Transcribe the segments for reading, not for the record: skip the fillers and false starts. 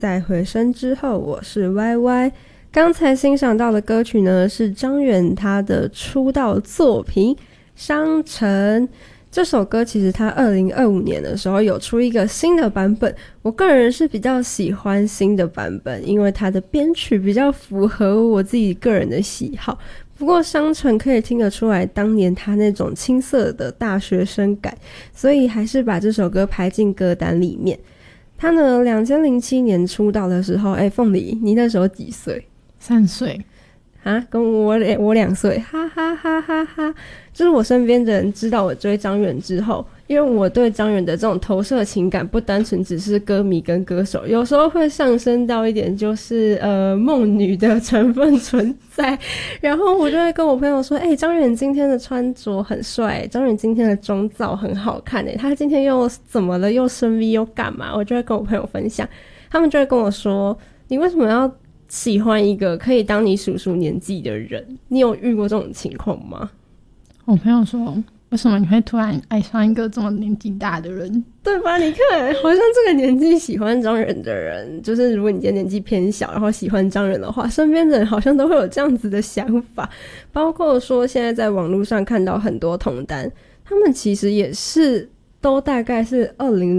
在回声之后，我是 YY。刚才欣赏到的歌曲呢，是张远他的出道作品《商城》。这首歌其实他2025年的时候有出一个新的版本，我个人是比较喜欢新的版本，因为它的编曲比较符合我自己个人的喜好。不过商城可以听得出来当年他那种青涩的大学生感，所以还是把这首歌排进歌单里面。他呢2007年出道的时候，凤梨你那时候几岁 ？3岁啊，跟我2岁，哈哈哈哈哈！就是我身边的人知道我追张远之后，因为我对张远的这种投射情感不单纯只是歌迷跟歌手，有时候会上升到一点就是梦女的成分存在。然后我就会跟我朋友说，张远今天的穿着很帅，张远今天的妆造很好看他今天又怎么了，又升 V 又干嘛，我就会跟我朋友分享，他们就会跟我说，你为什么要喜欢一个可以当你叔叔年纪的人？你有遇过这种情况吗？ 我朋友说，为什么你会突然爱上一个这么年纪大的人？ 对吧？你看，好像这个年纪喜欢张远的人，就是如果你今天年纪偏小，然后喜欢张远的话，身边的人好像都会有这样子的想法。包括说现在在网络上看到很多同单，他们其实也是都大概是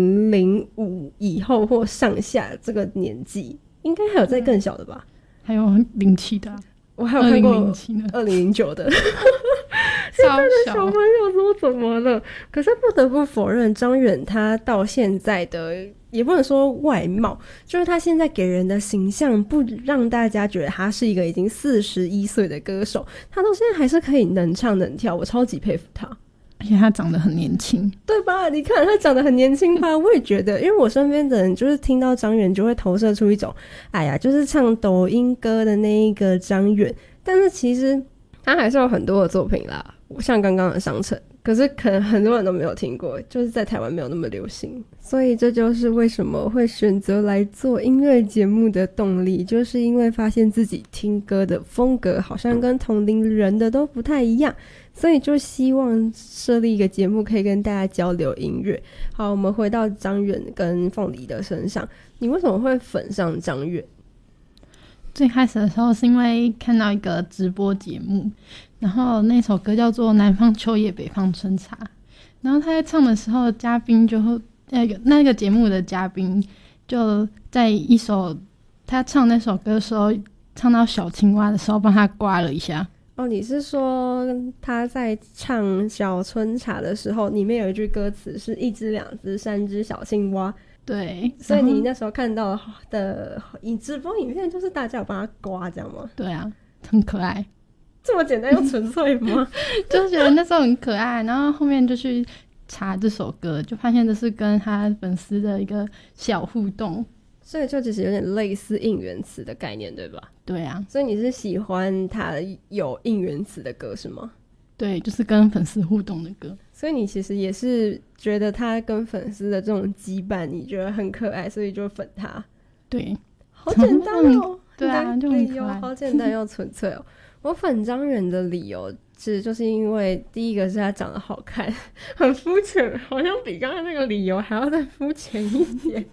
2005以后或上下这个年纪，应该还有再更小的吧？ 还有07的我还有看过 2009 的现在的小朋友说怎么了？可是不得不否认，张远他到现在的也不能说外貌，就是他现在给人的形象不让大家觉得他是一个已经41岁的歌手，他到现在还是可以能唱能跳，我超级佩服他。 而且他长得很年轻， 对吧？你看他长得很年轻吧？我也觉得，因为我身边的人就是听到张远就会投射出一种，哎呀，就是唱抖音歌的那一个张远，但是其实他还是有很多的作品啦，像刚刚的商城，可是可能很多人都没有听过，就是在台湾没有那么流行，所以这就是为什么会选择来做音乐节目的动力，就是因为发现自己听歌的风格好像跟同龄人的都不太一样，所以就希望设立一个节目可以跟大家交流音乐。好，我们回到张远跟凤梨的身上，你为什么会粉上张远？ 最开始的时候是因为看到一个直播节目，然后那首歌叫做《南方秋叶北方春茶》，然后他在唱的时候，嘉宾就那个节目的嘉宾就在一首他唱那首歌的时候，唱到小青蛙的时候帮他刮了一下。 哦，你是说他在唱小春茶的时候，里面有一句歌词是1只2只3只小青蛙？ 对， 所以你那时候看到的直播影片就是大家有帮他刮这样吗？ 对啊，很可爱。 这么简单又纯粹吗？ 就觉得那时候很可爱，然后后面就去查这首歌，就发现这是跟他粉丝的一个小互动， 所以就其实有点类似应援词的概念，对吧？ 对啊， 所以你是喜欢他有应援词的歌是吗？ 对，就是跟粉丝互动的歌。 所以你其实也是觉得他跟粉丝的这种羁绊你觉得很可爱，所以就粉他。 对， 好简单哦。 对啊，就很可爱， 好简单又纯粹哦。我粉张远的理由其实就是因为第一个是他长得好看，很肤浅，好像比刚刚那个理由还要再肤浅一点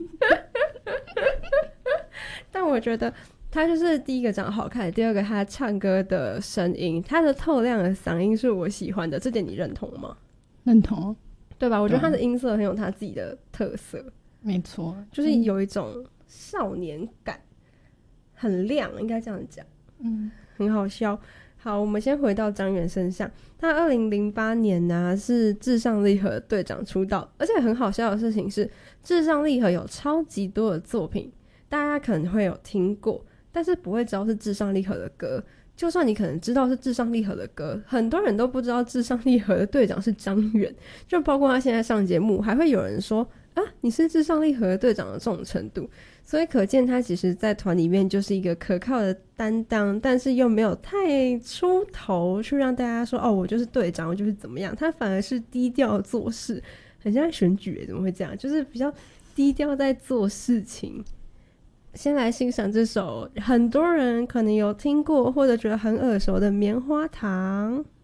但我觉得他就是第一个长得好看，第二个他唱歌的声音，他的透亮的嗓音是我喜欢的，这点你认同吗？ 认同， 对吧？我觉得他的音色很有他自己的特色， 没错， 就是有一种少年感，很亮，应该这样讲，很好笑。好，我们先回到张远身上，他2008年啊是至上励合队长出道，而且很好笑的事情是，至上励合有超级多的作品，大家可能会有听过，但是不会知道是至上励合的歌。就算你可能知道是至上励合的歌，很多人都不知道至上励合的队长是张远，就包括他现在上节目还会有人说啊，你是至上励合的队长的这种程度，所以可见他其实在团里面就是一个可靠的担当，但是又没有太出头去让大家说哦，我就是队长，我就是怎么样，他反而是低调做事，很像在选举耶，怎么会这样，就是比较低调在做事情。先来欣赏这首很多人可能有听过或者觉得很耳熟的棉花糖。